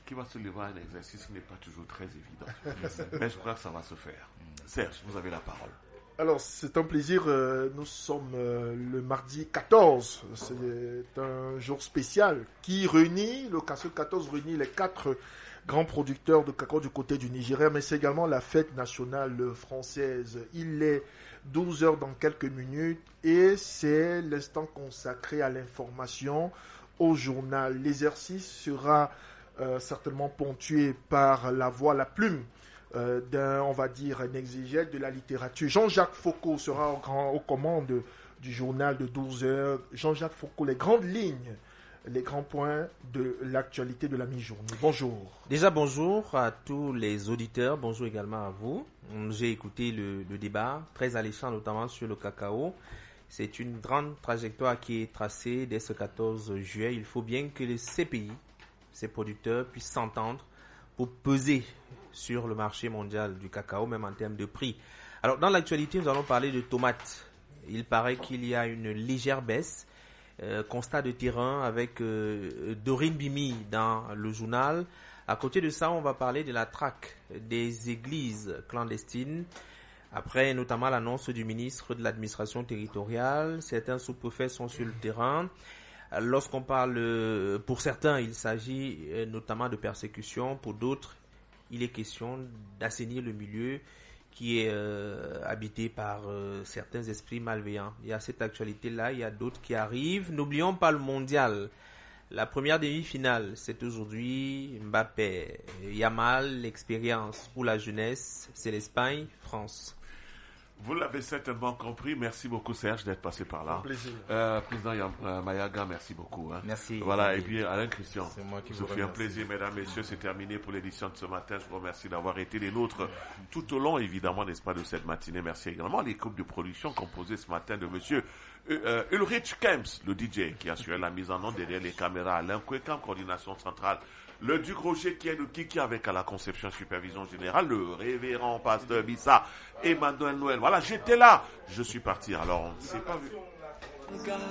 qui va se livrer à un exercice qui n'est pas toujours très évident. Mais je crois que ça va se faire. Serge, vous avez la parole. Alors, c'est un plaisir. Nous sommes le mardi 14. C'est un jour spécial qui réunit, le CASSE 14 réunit les 4 grands producteurs de cacao du côté du Nigeria, mais c'est également la fête nationale française. Il est 12 heures dans quelques minutes et c'est l'instant consacré à l'information, au journal. L'exercice sera certainement ponctué par la voix, la plume on va dire, un exégète de la littérature. Jean-Jacques Foucault sera aux commandes du journal de 12 heures. Jean-Jacques Foucault, les grandes lignes, les grands points de l'actualité de la mi-journée. Bonjour. Déjà, bonjour à tous les auditeurs. Bonjour également à vous. J'ai écouté le débat, très alléchant notamment sur le cacao. C'est une grande trajectoire qui est tracée dès ce 14 juillet. Il faut bien que ces pays, ces producteurs puissent s'entendre pour peser sur le marché mondial du cacao, même en termes de prix. Alors, dans l'actualité, nous allons parler de tomates. Il paraît qu'il y a une légère baisse. Constat de terrain avec Dorine Bimi dans le journal. À côté de ça, on va parler de la traque des églises clandestines. Après, notamment l'annonce du ministre de l'administration territoriale. Certains sous-préfets sont sur le terrain. Lorsqu'on parle, pour certains, il s'agit notamment de persécution. Pour d'autres, il est question d'assainir le milieu qui est habité par certains esprits malveillants. Il y a cette actualité-là, il y a d'autres qui arrivent. N'oublions pas le mondial. La première demi-finale, c'est aujourd'hui Mbappé. Yamal, l'expérience pour la jeunesse, c'est l'Espagne, France. Vous l'avez certainement compris. Merci beaucoup, Serge, d'être passé par là. Plaisir. Président Mayaga, merci beaucoup. Merci. Voilà, et puis Alain Christian. C'est moi qui vous vous fait un remercie. plaisir, mesdames, messieurs. C'est terminé pour l'édition de ce matin. Je vous remercie d'avoir été les nôtres tout au long, évidemment, n'est-ce pas, de cette matinée. Merci également à l'équipe de production composée ce matin de monsieur Ulrich Kemps, le DJ, qui assurait la mise en onde derrière les caméras. Alain Kwekam, coordination centrale. Le Duc Roger qui est le Kiki avec à la conception supervision générale, le révérend pasteur Bissa, Emmanuel Noël. Voilà, j'étais là, je suis parti. Alors, on ne s'est pas vu.